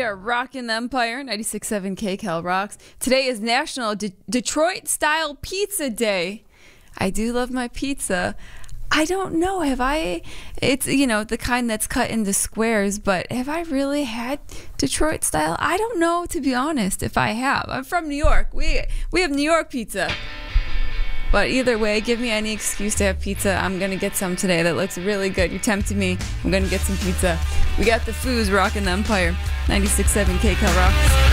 are rocking the Empire, 96.7 KCal rocks. Today is National Detroit-Style Pizza Day. I do love my pizza. I don't know, it's, the kind that's cut into squares, but have I really had Detroit style? I don't know, to be honest, if I have. I'm from New York. We have New York pizza. But either way, give me any excuse to have pizza. I'm going to get some today. That looks really good. You're tempting me. I'm going to get some pizza. We got the Foos rocking the Empire. 96.7 KCal rocks.